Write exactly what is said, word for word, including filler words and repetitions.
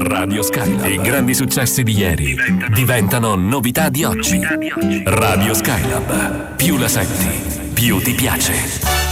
Radio Skylab. I grandi successi di ieri diventano novità di oggi. Radio Skylab. Più la senti, più ti piace.